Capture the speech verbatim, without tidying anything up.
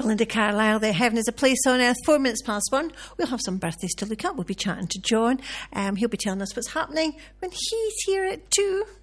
Belinda Carlisle there, Heaven is a Place on Earth, four minutes past one. We'll have some birthdays to look at. We'll be chatting to John. Um, he'll be telling us what's happening when he's here at two.